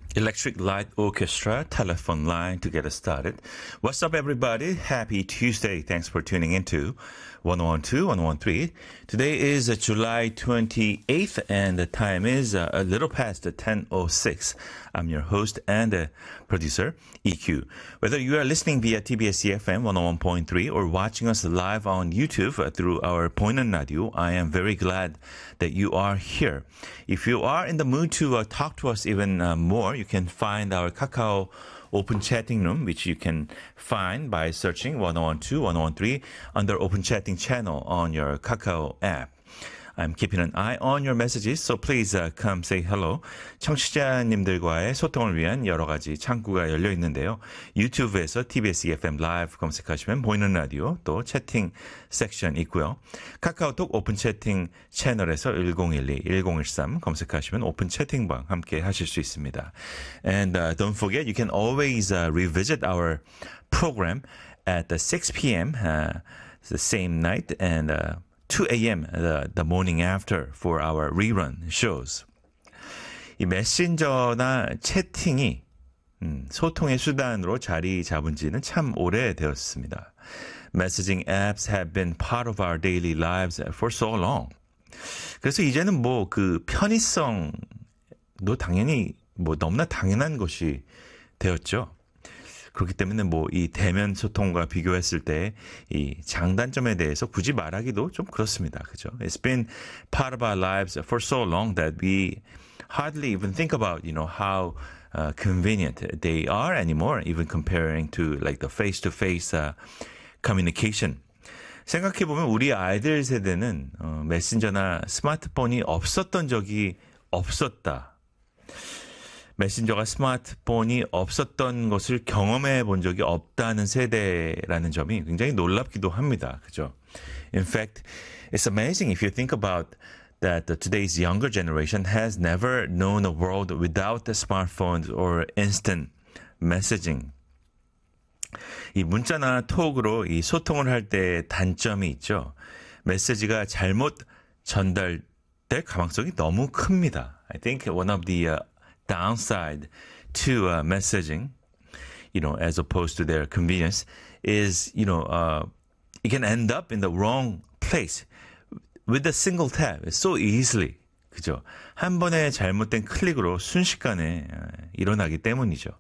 Electric Light Orchestra telephone line to get us started. What's up, everybody? Happy Tuesday. Thanks for tuning into 1012, 1013. Today is July 28th, and the time is a little past 10:06. I'm your host and producer, EQ. Whether you are listening via TBS EFM 101.3 or watching us live on YouTube through our 보이는 라디오, I am very glad that you are here. If you are in the mood to talk to us even more, you can find our Kakao Open Chatting Room, which you can find by searching 1012, 1013 under Open Chatting channel on your Kakao app. I'm keeping an eye on your messages, so please come say hello. 청취자님들과의 소통을 위한 여러 가지 창구가 열려 있는데요. 유튜브에서 TBS EFM 라이브 검색하시면 보이는 라디오 또 채팅 섹션 있고요. 카카오톡 오픈 채팅 채널에서 1012, 1013 검색하시면 오픈 채팅방 함께 하실 수 있습니다. And don't forget, you can always revisit our program at 6 p.m. The same night and 2 a.m. The morning after for our rerun shows. 이 메신저나 채팅이 소통의 수단으로 자리 잡은 지는 참 오래되었습니다. Messaging apps have been part of our daily lives for so long. 그래서 이제는 뭐 그 편의성도 당연히 뭐 너무나 당연한 것이 되었죠. 그렇기 때문에 뭐 이 대면 소통과 비교했을 때 이 장단점에 대해서 굳이 말하기도 좀 그렇습니다. 그죠? It's been part of our lives for so long that we hardly even think about, how convenient they are anymore, even comparing to like the face-to-face communication. 생각해보면 우리 아이들 세대는 메신저나 스마트폰이 없었던 적이 없었다. 메신저가 스마트폰이 없었던 것을 경험해 본 적이 없다는 세대라는 점이 굉장히 놀랍기도 합니다. 그죠? In fact, it's amazing if you think about that today's younger generation has never known a world without the smartphones or instant messaging. 이 문자나 톡으로 이 소통을 할 때 단점이 있죠. 메시지가 잘못 전달될 가능성이 너무 큽니다. I think one of the downside to messaging, as opposed to their convenience, is, it can end up in the wrong place with a single tap, so easily. 그죠? 한 번의 잘못된 클릭으로 순식간에 일어나기 때문이죠.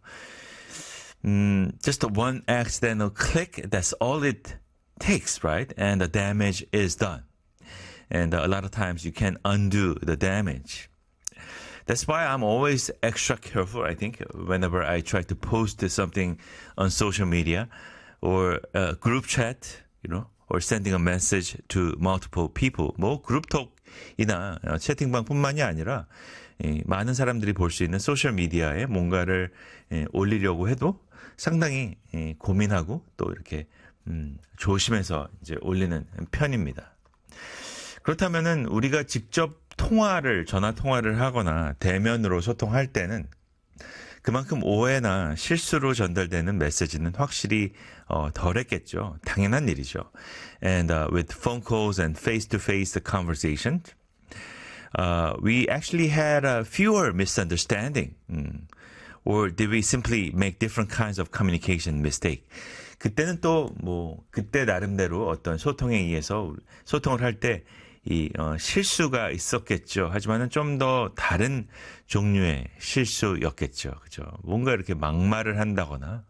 Just one accidental click, that's all it takes, right? And the damage is done. And a lot of times you can't undo the damage. That's why I'm always extra careful, I think, whenever I try to post something on social media or a group chat, or sending a message to multiple people. 뭐 그룹톡이나 채팅방뿐만이 아니라 많은 사람들이 볼 수 있는 소셜 미디어에 뭔가를 올리려고 해도 상당히 고민하고 또 이렇게 조심해서 이제 올리는 편입니다. 그렇다면은 우리가 직접 전화 통화를 하거나 대면으로 소통할 때는 그만큼 오해나 실수로 전달되는 메시지는 확실히 덜했겠죠. 당연한 일이죠. And with phone calls and face-to-face conversation, we actually had fewer misunderstanding. Or did we simply make different kinds of communication mistake? 그때는 또 그때 나름대로 어떤 소통에 의해서 소통을 할 때 실수가 있었겠죠. 하지만은 좀 더 다른 종류의 실수였겠죠. 그죠? 뭔가 이렇게 막말을 한다거나,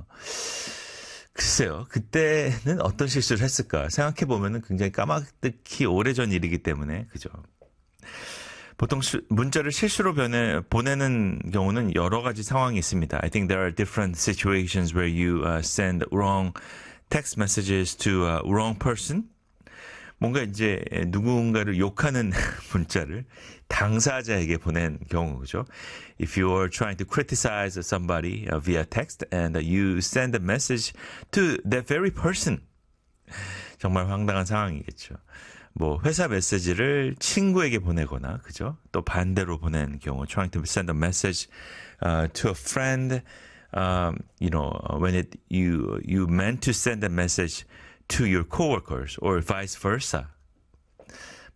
글쎄요. 그때는 어떤 실수를 했을까? 생각해보면은 굉장히 까마득히 오래전 일이기 때문에, 그죠? 보통 문자를 실수로 보내는 경우는 여러 가지 상황이 있습니다. I think there are different situations where you send wrong text messages to a wrong person. 뭔가 이제 누군가를 욕하는 문자를 당사자에게 보낸 경우죠. If you are trying to criticize somebody via text and you send a message to that very person. 정말 황당한 상황이겠죠. 뭐 회사 메시지를 친구에게 보내거나 그죠? 또 반대로 보낸 경우 trying to send a message to a friend when you meant to send a message to your coworkers or vice versa.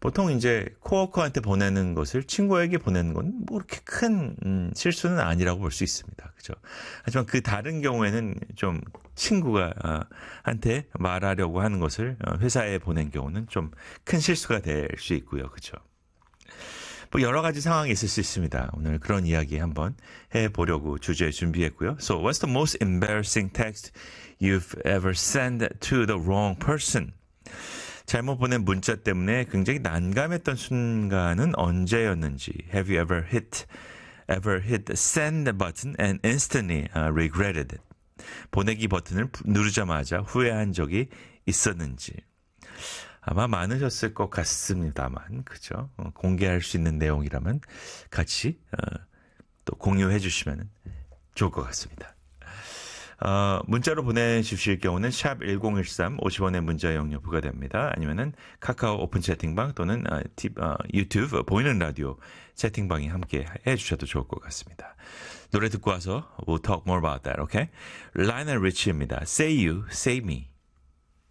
보통 이제 코워커한테 보내는 것을 친구에게 보내는 건 뭐 그렇게 큰 실수는 아니라고 볼 수 있습니다. 그죠? 하지만 그 다른 경우에는 좀 친구가 한테 말하려고 하는 것을 회사에 보낸 경우는 좀 큰 실수가 될 수 있고요. 그죠? 뭐 여러 가지 상황이 있을 수 있습니다. 오늘 그런 이야기 한번 해보려고 주제 준비했고요. So, what's the most embarrassing text you've ever sent to the wrong person? 잘못 보낸 문자 때문에 굉장히 난감했던 순간은 언제였는지. Have you ever hit the send button and instantly regretted it? 보내기 버튼을 누르자마자 후회한 적이 있었는지. 아마 많으셨을 것 같습니다만, 그죠? 공개할 수 있는 내용이라면 같이 또 공유해 주시면 좋을 것 같습니다. 문자로 보내주실 경우는 샵 1013 50원의 문자 용료 부과됩니다. 아니면은 카카오 오픈 채팅방 또는 유튜브 보이는 라디오 채팅방에 함께 해주셔도 좋을 것 같습니다. 노래 듣고 와서 we'll talk more about that, okay? 라이널 리치입니다. Say You, Say Me.